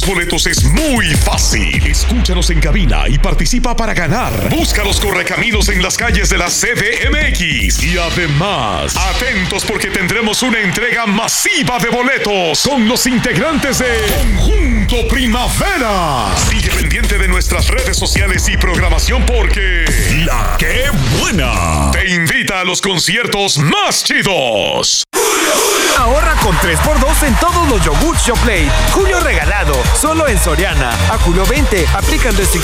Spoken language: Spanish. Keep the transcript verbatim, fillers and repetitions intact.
tus boletos es muy fácil. Escúchanos en cabina y participa para ganar. Busca los correcaminos en las calles de la C D M X. Y además, atentos porque tendremos una entrega masiva de boletos con los integrantes de Conjunto Primavera. Sigue pendiente de nuestras redes sociales y programación porque La Que Buena te invita a los conciertos más chidos. Ahorra con tres por dos en todos los yogurts Yoplait. Julio regalado, solo en Soriana. A julio veinte, aplican restricciones.